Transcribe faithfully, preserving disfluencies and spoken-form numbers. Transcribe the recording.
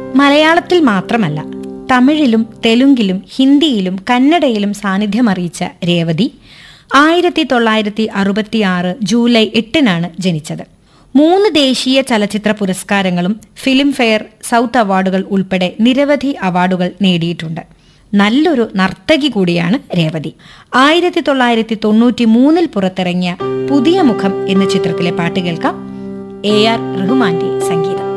മലയാളത്തിൽ മാത്രമല്ല, തമിഴിലും തെലുങ്കിലും ഹിന്ദിയിലും കന്നഡയിലും സാന്നിധ്യമറിയിച്ച രേവതി ആയിരത്തി തൊള്ളായിരത്തി അറുപത്തി ആറ് ജൂലൈ എട്ടിനാണ് ജനിച്ചത്. മൂന്ന് ദേശീയ ചലച്ചിത്ര പുരസ്കാരങ്ങളും ഫിലിം ഫെയർ, സൗത്ത് അവാർഡുകൾ ഉൾപ്പെടെ നിരവധി അവാർഡുകൾ നേടിയിട്ടുണ്ട്. നല്ലൊരു നർത്തകി കൂടിയാണ് രേവതി. ആയിരത്തി തൊള്ളായിരത്തി തൊണ്ണൂറ്റി മൂന്നിൽ പുറത്തിറങ്ങിയ പുതിയ മുഖം എന്ന ചിത്രത്തിലെ പാട്ട് കേൾക്കാം. എ ആർ റഹ്മാന്റെ സംഗീതം.